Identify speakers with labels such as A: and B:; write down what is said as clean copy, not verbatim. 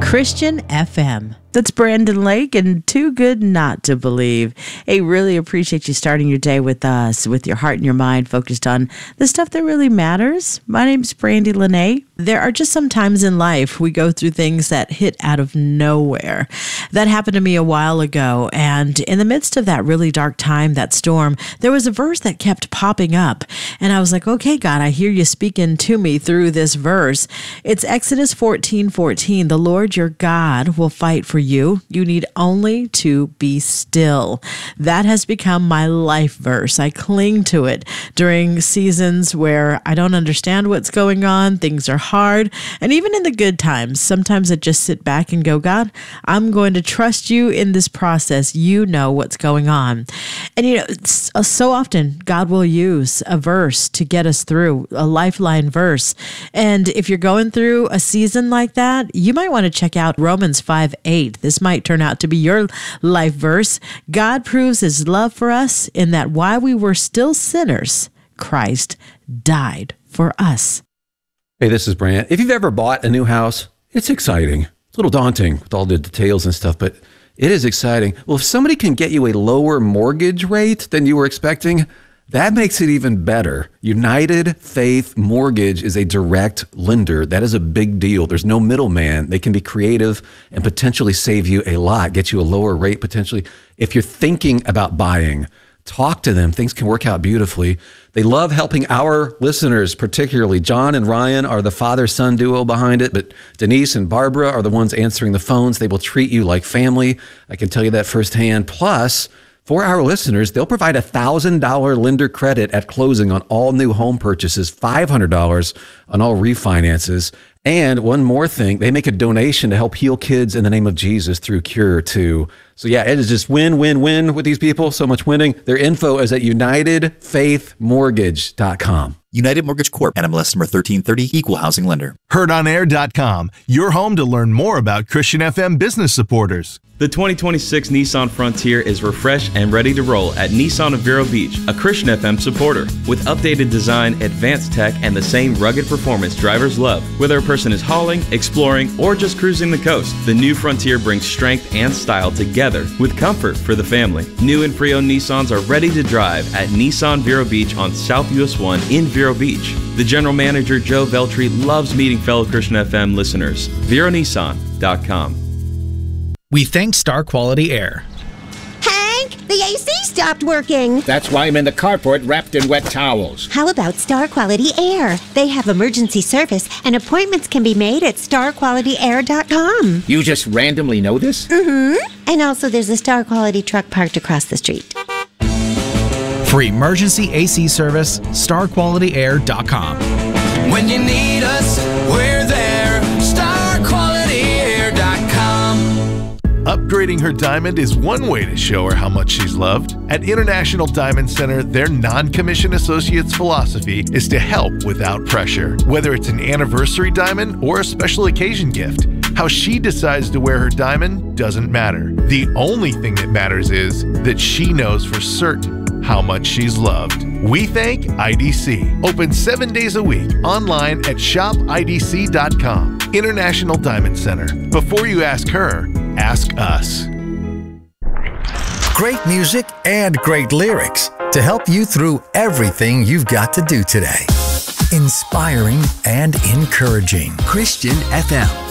A: Christian FM. That's Brandon Lake and Too Good Not to Believe. Hey, really appreciate you starting your day with us, with your heart and your mind focused on the stuff that really matters. My name's Brandy Lene. There are just some times in life we go through things that hit out of nowhere. That happened to me a while ago, and in the midst of that really dark time, that storm, there was a verse that kept popping up, and I was like, okay, God, I hear you speaking to me through this verse. It's Exodus 14:14. The Lord your God will fight for you. You need only to be still. That has become my life verse. I cling to it during seasons where I don't understand what's going on. Things are hard. And even in the good times, sometimes I just sit back and go, God, I'm going to trust you in this process. You know what's going on. And so often God will use a verse to get us through, a lifeline verse. And if you're going through a season like that, you might want to check out Romans 5:8. This might turn out to be your life verse. God proves his love for us in that while we were still sinners, Christ died for us.
B: Hey, this is Brant. If you've ever bought a new house, it's exciting. It's a little daunting with all the details and stuff, but it is exciting. Well, if somebody can get you a lower mortgage rate than you were expecting, that makes it even better. United Faith Mortgage is a direct lender. That is a big deal. There's no middleman. They can be creative and potentially save you a lot, get you a lower rate potentially. If you're thinking about buying, talk to them. Things can work out beautifully. They love helping our listeners, particularly. John and Ryan are the father-son duo behind it, but Denise and Barbara are the ones answering the phones. They will treat you like family. I can tell you that firsthand. Plus, for our listeners, they'll provide a $1,000 lender credit at closing on all new home purchases, $500 on all refinances. And one more thing, they make a donation to help heal kids in the name of Jesus through Cure 2. So yeah, it is just win, win, win with these people. So much winning. Their info is at UnitedFaithMortgage.com.
C: United Mortgage Corp. NMLS number 1330, Equal Housing Lender.
D: HeardOnAir.com, your home to learn more about Christian FM business supporters.
E: The 2026 Nissan Frontier is refreshed and ready to roll at Nissan of Vero Beach, a Christian FM supporter. With updated design, advanced tech, and the same rugged performance drivers love. Whether a person is hauling, exploring, or just cruising the coast, the new Frontier brings strength and style together with comfort for the family. New and pre-owned Nissans are ready to drive at Nissan Vero Beach on South US 1 in Vero Beach. The general manager, Joe Veltri, loves meeting fellow Christian FM listeners. VeroNissan.com.
F: We thank Star Quality Air.
G: Hank, the AC stopped working.
H: That's why I'm in the carport wrapped in wet towels.
G: How about Star Quality Air? They have emergency service, and appointments can be made at starqualityair.com.
H: You just randomly know this?
G: Mm-hmm. And also there's a Star Quality truck parked across the street.
F: For emergency AC service, starqualityair.com.
I: When you need us, we're there. StarQualityAir.com.
D: Upgrading her diamond is one way to show her how much she's loved. At International Diamond Center, their non-commissioned associates' philosophy is to help without pressure. Whether it's an anniversary diamond or a special occasion gift, how she decides to wear her diamond doesn't matter. The only thing that matters is that she knows for certain how much she's loved. We thank IDC. Open 7 days a week online at shopidc.com. International Diamond Center. Before you ask her, ask us.
J: Great music and great lyrics to help you through everything you've got to do today. Inspiring and encouraging.
K: Christian FM.